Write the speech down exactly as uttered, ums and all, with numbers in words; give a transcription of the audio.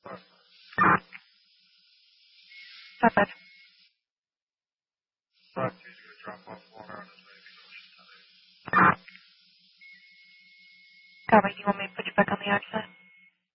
Five five. Five two is going to drop off water on his way to Ocean. Copy. You want me to put you back on the outside?